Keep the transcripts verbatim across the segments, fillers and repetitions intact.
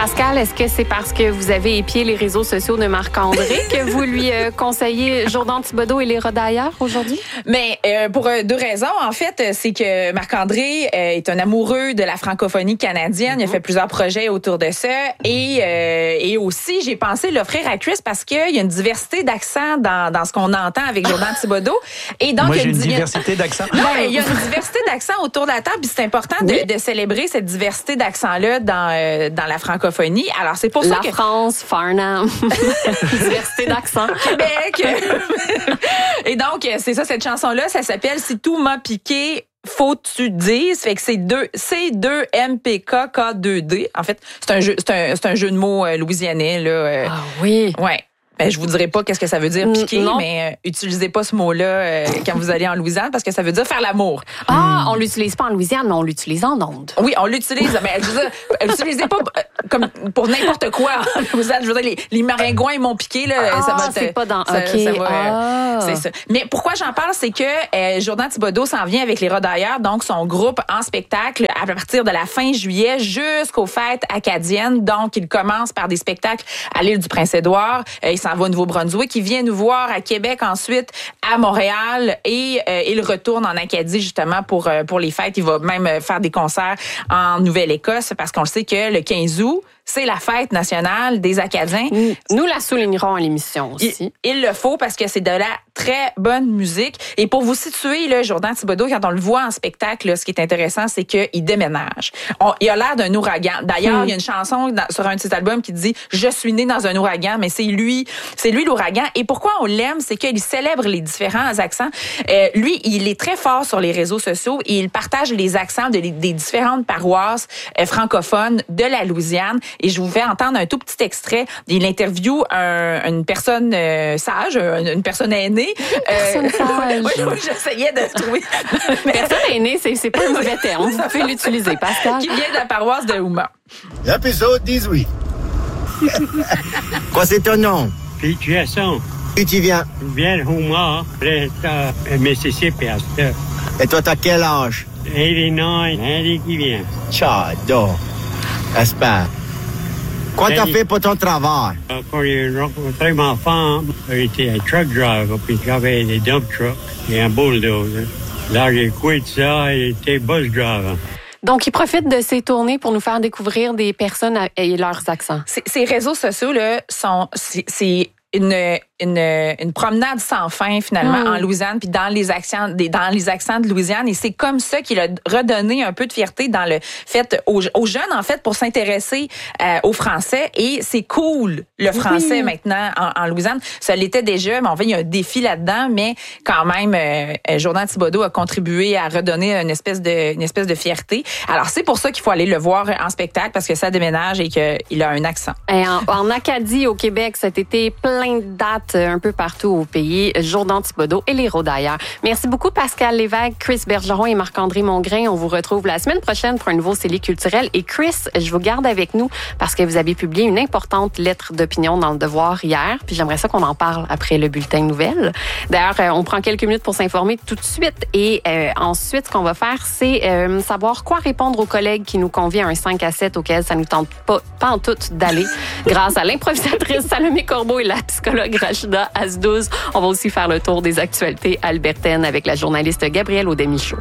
Pascal, est-ce que c'est parce que vous avez épié les réseaux sociaux de Marc-André que vous lui euh, conseillez Jourdan Thibodeau et les Rodailleurs aujourd'hui? Mais euh, pour euh, deux raisons. En fait, c'est que Marc-André euh, est un amoureux de la francophonie canadienne. Mm-hmm. Il a fait plusieurs projets autour de ça. Et, euh, et aussi, j'ai pensé l'offrir à Chris parce qu'il y a une diversité d'accents dans, dans ce qu'on entend avec Jourdan Thibodeau. Et donc, Moi, il y a j'ai une, une diversité d'accents. Non, mais il y a une diversité d'accents autour de la table. Puis c'est important oui. de, de célébrer cette diversité d'accents-là dans, euh, dans la francophonie. Alors, c'est pour ça la que... La France, Farnham, diversité d'accents. Québec. Et donc, c'est ça, cette chanson-là, ça s'appelle « Si tout m'a piqué ». Faut que tu dises, fait que c'est deux C deux M P K K deux D. En fait, c'est un jeu, c'est un, c'est un jeu de mots euh, louisianais là. Euh, ah oui. Ouais. Ben, je vous dirai pas qu'est-ce que ça veut dire piquer, non. mais euh, utilisez pas ce mot-là euh, quand vous allez en Louisiane parce que ça veut dire faire l'amour. Ah, on l'utilise pas en Louisiane, mais on l'utilise en ondes. Oui, on l'utilise, mais je veux dire, l'utilisez pas euh, comme pour n'importe quoi en Louisiane. Je veux dire, les, les maringouins m'ont piqué là. Ah, ça va. C'est pas dans. Ça, Ok. Ça va, ah. C'est ça. Mais pourquoi j'en parle, c'est que euh, Jourdan Thibodeau s'en vient avec les Rodailleurs, donc son groupe en spectacle à partir de la fin juillet jusqu'aux fêtes acadiennes. Donc, il commence par des spectacles à l'île du Prince-Édouard. Euh, il s'en va au Nouveau-Brunswick. Qui vient nous voir à Québec, ensuite à Montréal et euh, il retourne en Acadie justement pour euh, pour les fêtes. Il va même faire des concerts en Nouvelle-Écosse parce qu'on le sait que le quinze août, c'est la fête nationale des Acadiens. Nous la soulignerons à l'émission aussi. Il, il le faut parce que c'est de la très bonne musique. Et pour vous situer, là, Jourdan Thibodeau, quand on le voit en spectacle, là, ce qui est intéressant, c'est qu'il déménage. On, il a l'air d'un ouragan. D'ailleurs, mm. il y a une chanson dans, sur un de ses albums qui dit « Je suis né dans un ouragan », mais c'est lui, c'est lui l'ouragan. Et pourquoi on l'aime, c'est qu'il célèbre les différents accents. Euh, lui, il est très fort sur les réseaux sociaux et il partage les accents de, des différentes paroisses euh, francophones de la Louisiane. Et je vous fais entendre un tout petit extrait. Il interviewe un, une personne euh, sage, une, une personne aînée. Personne euh, sage. Oui, oui, j'essayais de trouver. Personne aînée, c'est, c'est pas un mauvais terme. Vous pouvez l'utiliser, Pascal. Qui vient de la paroisse de Houma. Épisode dix-huit. Quoi, c'est ton nom? Pete Jesson. Où tu viens? Je viens de Houma, près de Mississippi, à cette. Et toi, t'as quel âge? quatre-vingt-dix, l'année qui vient. J'adore. J'espère. Quoi t'as fait pour ton travail? Quand j'ai rencontré ma femme, j'étais un truck driver, puis j'avais des dump trucks et un bulldozer. Là, j'ai quitté ça et j'étais bus driver. Donc, il profite de ces tournées pour nous faire découvrir des personnes et leurs accents. Ces, ces réseaux sociaux-là sont... C'est, c'est une... Une, une promenade sans fin, finalement, mmh. en Louisiane, puis dans les accents, des, dans les accents de Louisiane. Et c'est comme ça qu'il a redonné un peu de fierté dans le fait, aux, aux jeunes, en fait, pour s'intéresser euh, au français. Et c'est cool, le français, oui. maintenant, en, en Louisiane. Ça l'était déjà, mais en fait, il y a un défi là-dedans, mais quand même, euh, Jourdan Thibodeau a contribué à redonner une espèce de, une espèce de fierté. Alors, c'est pour ça qu'il faut aller le voir en spectacle, parce que ça déménage et qu'il a un accent. Et en, en Acadie, au Québec, cet été, plein de dates un peu partout au pays. Jourdan Thibodeau et les Rodailleurs. Merci beaucoup, Pascal Lévesque, Chris Bergeron et Marc-André Mongrain. On vous retrouve la semaine prochaine pour un nouveau C E L I culturel. Et Chris, je vous garde avec nous parce que vous avez publié une importante lettre d'opinion dans Le Devoir hier. Puis j'aimerais ça qu'on en parle après le bulletin de nouvelles. D'ailleurs, on prend quelques minutes pour s'informer tout de suite. Et euh, ensuite, ce qu'on va faire, c'est euh, savoir quoi répondre aux collègues qui nous convient à un cinq à sept auquel ça nous tente pas, pas en tout d'aller grâce à l'improvisatrice Salomé Corbeau et la psychologue Rachida Asdouz. On va aussi faire le tour des actualités albertaines avec la journaliste Gabrielle Audemichaud.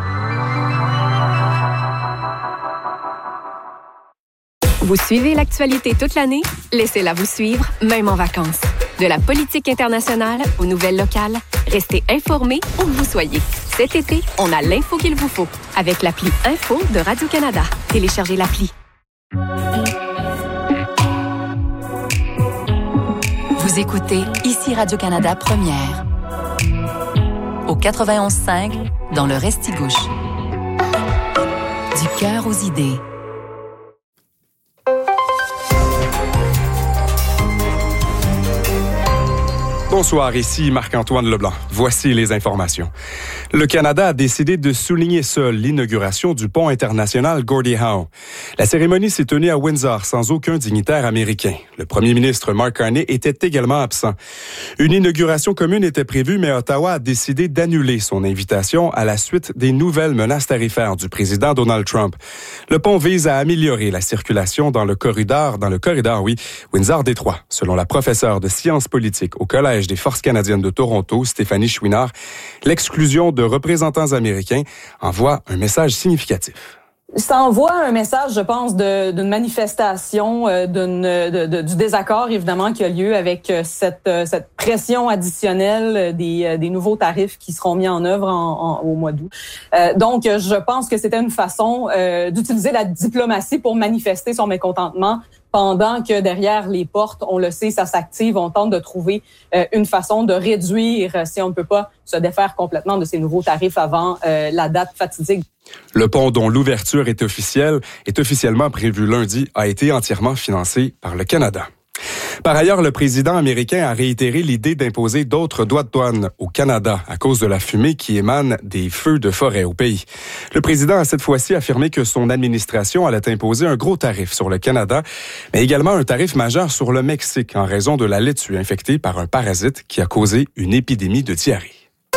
Vous suivez l'actualité toute l'année? Laissez-la vous suivre, même en vacances. De la politique internationale aux nouvelles locales, restez informés où que vous soyez. Cet été, on a l'info qu'il vous faut avec l'appli Info de Radio-Canada. Téléchargez l'appli. Vous écoutez ici Radio-Canada Première. Au quatre-vingt-onze cinq, dans le Restigouche. Du cœur aux idées. Bonsoir, ici Marc-Antoine Leblanc. Voici les informations. Le Canada a décidé de souligner seul l'inauguration du pont international Gordie Howe. La cérémonie s'est tenue à Windsor sans aucun dignitaire américain. Le premier ministre Mark Carney était également absent. Une inauguration commune était prévue, mais Ottawa a décidé d'annuler son invitation à la suite des nouvelles menaces tarifaires du président Donald Trump. Le pont vise à améliorer la circulation dans le corridor, dans le corridor, oui, Windsor-Détroit, selon la professeure de sciences politiques au Collège des Forces canadiennes de Toronto, Stéphanie Chouinard. L'exclusion de représentants américains envoie un message significatif. Ça envoie un message, je pense, de, d'une manifestation, euh, d'une, de, de, du désaccord, évidemment, qui a lieu avec cette, euh, cette pression additionnelle des, euh, des nouveaux tarifs qui seront mis en œuvre en, en, au mois d'août. Euh, donc, je pense que c'était une façon euh, d'utiliser la diplomatie pour manifester son mécontentement, pendant que derrière les portes, on le sait, ça s'active, on tente de trouver euh, une façon de réduire, si on ne peut pas se défaire complètement de ces nouveaux tarifs avant euh, la date fatidique. Le pont dont l'ouverture est officielle, est officiellement prévue lundi, a été entièrement financé par le Canada. Par ailleurs, le président américain a réitéré l'idée d'imposer d'autres droits de douane au Canada à cause de la fumée qui émane des feux de forêt au pays. Le président a cette fois-ci affirmé que son administration allait imposer un gros tarif sur le Canada, mais également un tarif majeur sur le Mexique en raison de la laitue infectée par un parasite qui a causé une épidémie de diarrhée.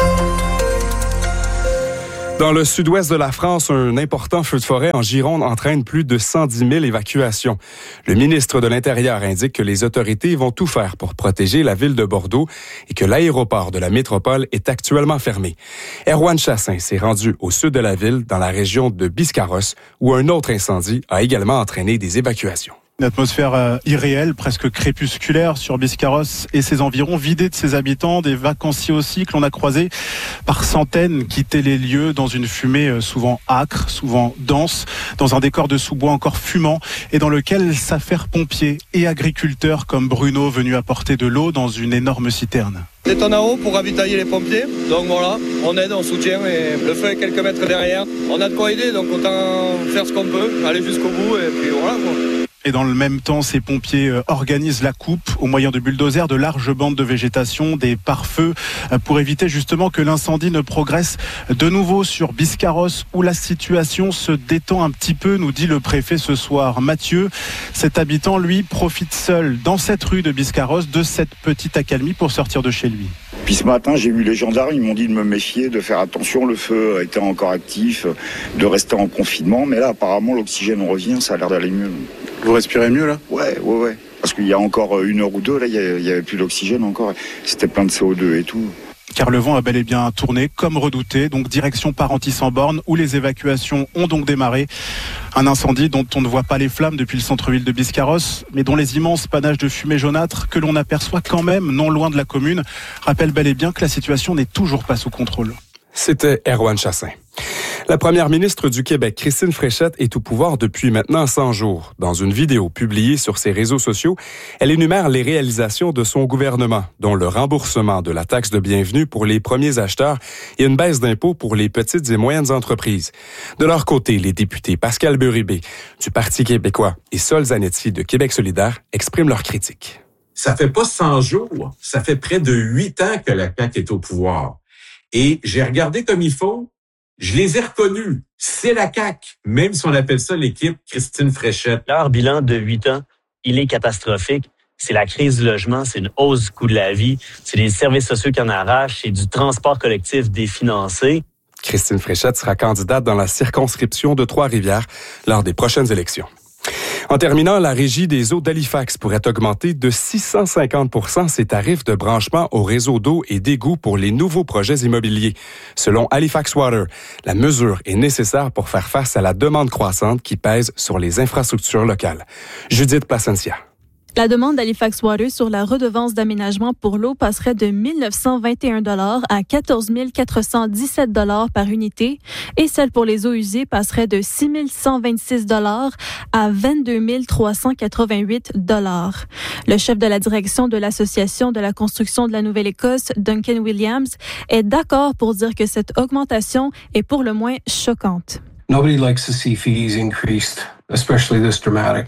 Dans le sud-ouest de la France, un important feu de forêt en Gironde entraîne plus de cent dix mille évacuations. Le ministre de l'Intérieur indique que les autorités vont tout faire pour protéger la ville de Bordeaux et que l'aéroport de la métropole est actuellement fermé. Erwan Chassin s'est rendu au sud de la ville, dans la région de Biscarrosse, où un autre incendie a également entraîné des évacuations. Une atmosphère euh, irréelle, presque crépusculaire sur Biscarrosse et ses environs, vidée de ses habitants, des vacanciers aussi que l'on a croisés par centaines quitter les lieux dans une fumée euh, souvent âcre, souvent dense, dans un décor de sous-bois encore fumant et dans lequel s'affairent pompiers et agriculteurs comme Bruno venu apporter de l'eau dans une énorme citerne. C'est en haut pour ravitailler les pompiers, donc voilà, on aide, on soutient et le feu est quelques mètres derrière. On a de quoi aider, donc autant faire ce qu'on peut, aller jusqu'au bout et puis voilà quoi. Et dans le même temps, ces pompiers organisent la coupe au moyen de bulldozers, de larges bandes de végétation, des pare-feux, pour éviter justement que l'incendie ne progresse de nouveau sur Biscarrosse, où la situation se détend un petit peu, nous dit le préfet ce soir. Mathieu, cet habitant, lui, profite seul dans cette rue de Biscarrosse de cette petite accalmie pour sortir de chez lui. Puis ce matin, j'ai vu les gendarmes, ils m'ont dit de me méfier, de faire attention, le feu était encore actif, de rester en confinement, mais là, apparemment, l'oxygène revient, ça a l'air d'aller mieux. Vous respirez mieux, là ? Ouais, ouais, ouais. Parce qu'il y a encore une heure ou deux, là, il n'y avait plus d'oxygène encore. C'était plein de C O deux et tout. Car le vent a bel et bien tourné, comme redouté, donc direction Parentis-en-Born, où les évacuations ont donc démarré. Un incendie dont on ne voit pas les flammes depuis le centre-ville de Biscarrosse, mais dont les immenses panaches de fumée jaunâtre que l'on aperçoit quand même non loin de la commune rappellent bel et bien que la situation n'est toujours pas sous contrôle. C'était Erwan Chassin. La première ministre du Québec, Christine Fréchette, est au pouvoir depuis maintenant cent jours. Dans une vidéo publiée sur ses réseaux sociaux, elle énumère les réalisations de son gouvernement, dont le remboursement de la taxe de bienvenue pour les premiers acheteurs et une baisse d'impôts pour les petites et moyennes entreprises. De leur côté, les députés Pascal Bérubé du Parti québécois et Sol Zanetti de Québec solidaire expriment leurs critiques. Ça fait pas cent jours, ça fait près de huit ans que la C A Q est au pouvoir. Et j'ai regardé comme il faut. Je les ai reconnus. C'est la C A Q, même si on appelle ça l'équipe Christine Fréchette. Leur bilan de huit ans, il est catastrophique. C'est la crise du logement, c'est une hausse du coût de la vie, c'est des services sociaux qui en arrachent, c'est du transport collectif définancé. Christine Fréchette sera candidate dans la circonscription de Trois-Rivières lors des prochaines élections. En terminant, la Régie des eaux d'Halifax pourrait augmenter de six cent cinquante pour cent ses tarifs de branchement au réseau d'eau et d'égout pour les nouveaux projets immobiliers. Selon Halifax Water, la mesure est nécessaire pour faire face à la demande croissante qui pèse sur les infrastructures locales. Judith Placencia. La demande d'Halifax Water sur la redevance d'aménagement pour l'eau passerait de mille neuf cent vingt et un dollars à quatorze mille quatre cent dix-sept dollars par unité et celle pour les eaux usées passerait de six mille cent vingt-six dollars à vingt-deux mille trois cent quatre-vingt-huit dollars. Le chef de la direction de l'Association de la construction de la Nouvelle-Écosse, Duncan Williams, est d'accord pour dire que cette augmentation est pour le moins choquante. Nobody likes to see fees increased, especially this dramatically.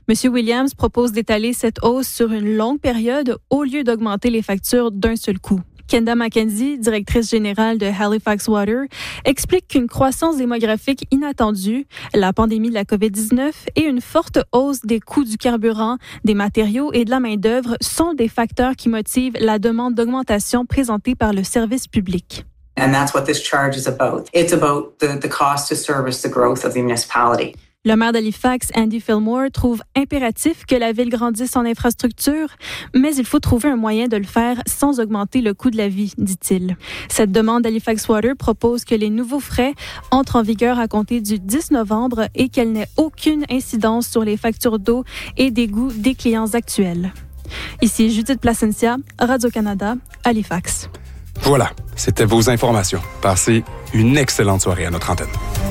M. Williams propose d'étaler cette hausse sur une longue période au lieu d'augmenter les factures d'un seul coup. Kenda McKenzie, directrice générale de Halifax Water, explique qu'une croissance démographique inattendue, la pandémie de la covid dix-neuf et une forte hausse des coûts du carburant, des matériaux et de la main-d'œuvre sont des facteurs qui motivent la demande d'augmentation présentée par le service public. And that's what this charge is about. It's about the, the cost to service the growth of the municipality. Le maire d'Halifax, Andy Fillmore, trouve impératif que la ville grandisse en infrastructure, mais il faut trouver un moyen de le faire sans augmenter le coût de la vie, dit-il. Cette demande d'Halifax Water propose que les nouveaux frais entrent en vigueur à compter du dix novembre et qu'elle n'ait aucune incidence sur les factures d'eau et d'égout des clients actuels. Ici Judith Placencia, Radio-Canada, Halifax. Voilà, c'était vos informations. Passez une excellente soirée à notre antenne.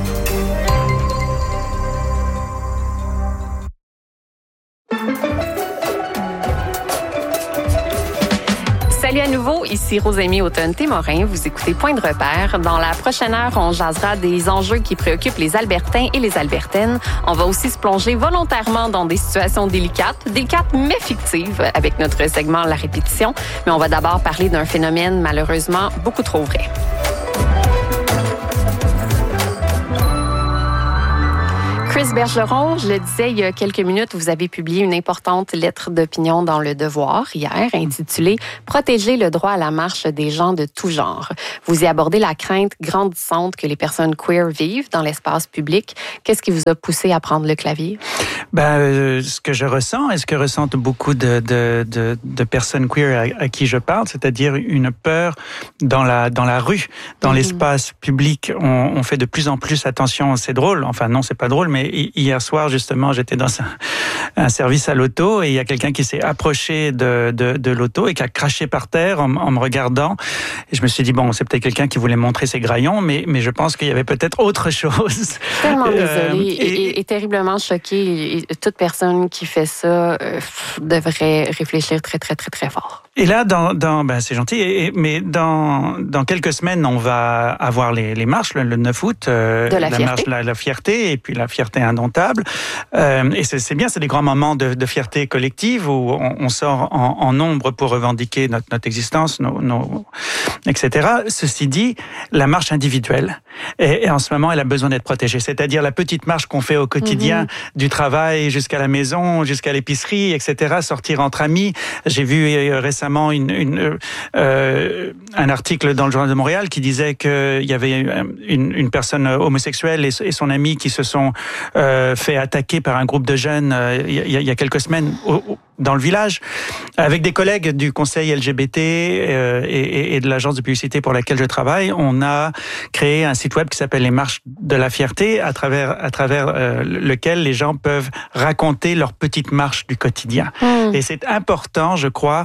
Salut à nouveau, ici Rosémie Automne-Témorin. Vous écoutez Point de repère. Dans la prochaine heure, on jasera des enjeux qui préoccupent les Albertains et les Albertaines. On va aussi se plonger volontairement dans des situations délicates, délicates mais fictives, avec notre segment La répétition. Mais on va d'abord parler d'un phénomène malheureusement beaucoup trop vrai. Chris Bergeron, je le disais il y a quelques minutes, vous avez publié une importante lettre d'opinion dans Le Devoir hier, intitulée « Protéger le droit à la marche des gens de tout genre ». Vous y abordez la crainte grandissante que les personnes queer vivent dans l'espace public. Qu'est-ce qui vous a poussé à prendre le clavier? Ben, euh, ce que je ressens et ce que ressentent beaucoup de, de, de, de personnes queer à, à qui je parle, c'est-à-dire une peur dans la, dans la rue, dans mmh. l'espace public. On, on fait de plus en plus attention, c'est drôle, enfin non, c'est pas drôle, mais hier soir, justement, j'étais dans un, un service à l'auto et il y a quelqu'un qui s'est approché de, de, de l'auto et qui a craché par terre en, en me regardant. Et je me suis dit, bon, c'est peut-être quelqu'un qui voulait montrer ses graillons, mais, mais je pense qu'il y avait peut-être autre chose. Tellement désolée euh, et, et, et terriblement choquée. Et toute personne qui fait ça euh, devrait réfléchir très, très, très, très fort. Et là, dans, dans, ben c'est gentil, et, mais dans, dans quelques semaines, on va avoir les, les marches, le, le neuf août, euh, de la, la fierté. marche, la, la fierté, et puis la fierté indomptable. Euh, et c'est, c'est bien, c'est des grands moments de, de fierté collective où on, on sort en, en nombre pour revendiquer notre, notre existence, nos, nos, et cetera. Ceci dit, la marche individuelle, et, et en ce moment, elle a besoin d'être protégée. C'est-à-dire la petite marche qu'on fait au quotidien, mm-hmm. du travail jusqu'à la maison, jusqu'à l'épicerie, et cetera. Sortir entre amis. J'ai vu récemment récemment une, une, euh, un article dans le Journal de Montréal qui disait qu'il y avait une, une personne homosexuelle et, et son ami qui se sont euh, fait attaquer par un groupe de jeunes euh, il, y a, il y a quelques semaines au, dans le village, avec des collègues du Conseil L G B T euh, et, et de l'agence de publicité pour laquelle je travaille. On a créé un site web qui s'appelle Les Marches de la Fierté, à travers, à travers euh, lequel les gens peuvent raconter leur petite marche du quotidien. Mmh. Et c'est important, je crois,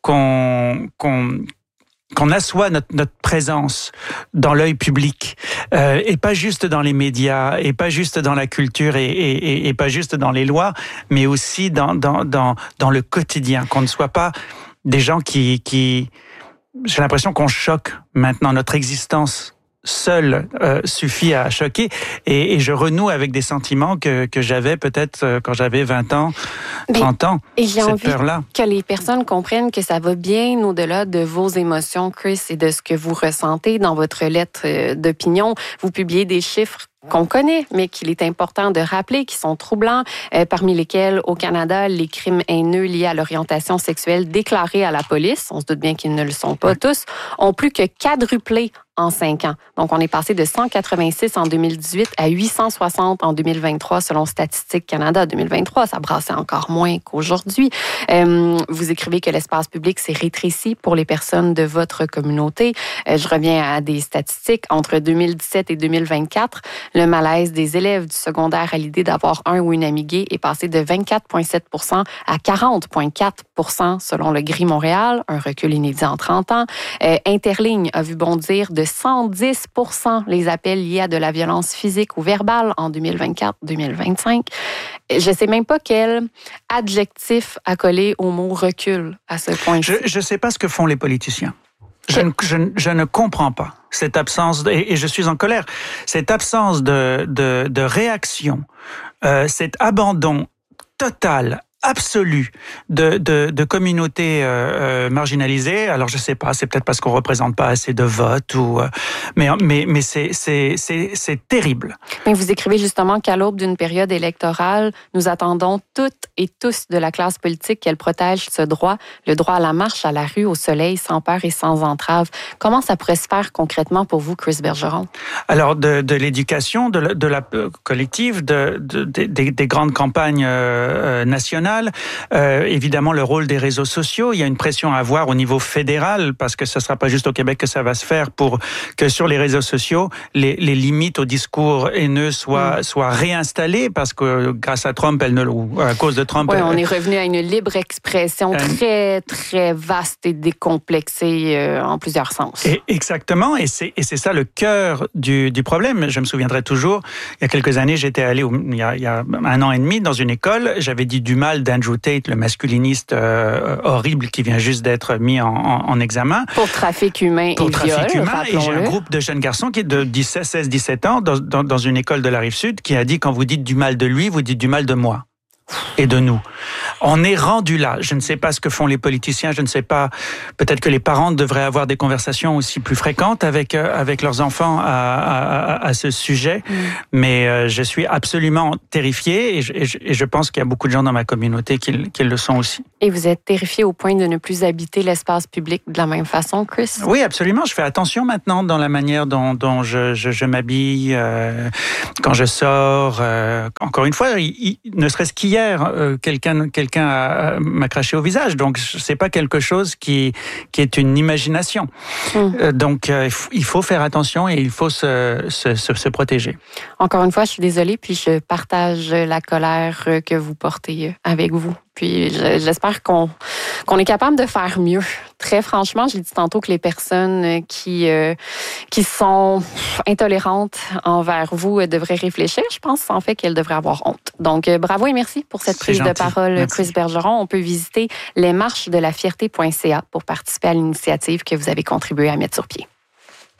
qu'on, qu'on, qu'on assoit notre, notre présence dans l'œil public, euh, et pas juste dans les médias, et pas juste dans la culture, et, et, et pas juste dans les lois, mais aussi dans, dans, dans, dans le quotidien, qu'on ne soit pas des gens qui, qui... J'ai l'impression qu'on choque maintenant notre existence. Seul euh, suffit à choquer, et, et je renoue avec des sentiments que, que j'avais peut-être euh, quand j'avais vingt ans, trente ans. Et j'ai cette envie peur-là. que les personnes comprennent que ça va bien au-delà de vos émotions, Chris, et de ce que vous ressentez dans votre lettre d'opinion. Vous publiez des chiffres qu'on connaît, mais qu'il est important de rappeler, qui sont troublants, euh, parmi lesquels, au Canada, les crimes haineux liés à l'orientation sexuelle déclarés à la police, on se doute bien qu'ils ne le sont pas tous, ont plus que quadruplé en cinq ans. Donc, on est passé de cent quatre-vingt-six en deux mille dix-huit à huit cent soixante en deux mille vingt-trois, selon Statistique Canada. deux mille vingt-trois, ça brassait encore moins qu'aujourd'hui. Euh, vous écrivez que l'espace public s'est rétréci pour les personnes de votre communauté. Euh, je reviens à des statistiques. Entre deux mille dix-sept et deux mille vingt-quatre, le malaise des élèves du secondaire à l'idée d'avoir un ou une amie gay est passé de vingt-quatre virgule sept pour cent à quarante virgule quatre pour cent selon le Gris Montréal, un recul inédit en trente ans. Euh, Interligne a vu bondir de cent dix pour cent les appels liés à de la violence physique ou verbale en deux mille vingt-quatre deux mille vingt-cinq. Je ne sais même pas quel adjectif accoler au mot recul à ce point-ci. Je ne sais pas ce que font les politiciens. Je ne, je, je ne comprends pas cette absence, de, et, et je suis en colère, cette absence de, de, de réaction, euh, cet abandon totale, absolue de, de, de communautés euh, euh, marginalisées. Alors je sais pas, c'est peut-être parce qu'on représente pas assez de votes ou, euh, mais mais mais c'est c'est c'est c'est terrible. Mais vous écrivez justement qu'à l'aube d'une période électorale, nous attendons toutes et tous de la classe politique qu'elle protège ce droit, le droit à la marche, à la rue, au soleil, sans peur et sans entrave. Comment ça pourrait se faire concrètement pour vous, Chris Bergeron? Alors de, de l'éducation, de la, de la collective, de, de, de des, des grandes campagnes euh, nationales. Euh, évidemment, le rôle des réseaux sociaux. Il y a une pression à avoir au niveau fédéral parce que ce ne sera pas juste au Québec que ça va se faire pour que sur les réseaux sociaux, les, les limites au discours haineux soient, mmh. soient réinstallées parce que grâce à Trump, elle ne, ou à cause de Trump... Oui, elle, on est revenu à une libre expression euh, très, très vaste et décomplexée euh, en plusieurs sens. Et, exactement, et c'est, et c'est ça le cœur du, du problème. Je me souviendrai toujours, il y a quelques années, j'étais allé, au, il, y a, il y a un an et demi, dans une école, j'avais dit du mal d'Andrew Tate, le masculiniste euh, horrible qui vient juste d'être mis en, en, en examen. Pour trafic humain Pour et trafic viol, humain. Et j'ai un groupe de jeunes garçons qui est de dix-sept, seize, dix-sept ans dans, dans, dans une école de la Rive-Sud qui a dit quand vous dites du mal de lui, vous dites du mal de moi. Et de nous. On est rendu là. Je ne sais pas ce que font les politiciens, je ne sais pas. Peut-être que les parents devraient avoir des conversations aussi plus fréquentes avec euh, avec leurs enfants à, à, à ce sujet. Mm. Mais euh, je suis absolument terrifié et je, et je, et je pense qu'il y a beaucoup de gens dans ma communauté qui, qui le sont aussi. Et vous êtes terrifié au point de ne plus habiter l'espace public de la même façon, Chris? Oui, absolument. Je fais attention maintenant dans la manière dont, dont je, je, je m'habille, euh, quand je sors. Euh, encore une fois, il, il, ne serait-ce qu'hier, Euh, quelqu'un quelqu'un a, m'a craché au visage, donc c'est pas quelque chose qui qui est une imagination. Mmh. Euh, donc euh, il faut faire attention et il faut se, se se se protéger. Encore une fois, je suis désolée, puis je partage la colère que vous portez avec vous. Puis j'espère qu'on qu'on est capable de faire mieux. Très franchement, j'ai dit tantôt que les personnes qui euh, qui sont intolérantes envers vous devraient réfléchir. Je pense en fait qu'elles devraient avoir honte. Donc bravo et merci pour cette prise de parole, merci. Chris Bergeron. On peut visiter les marches de la fierté point c a pour participer à l'initiative que vous avez contribué à mettre sur pied.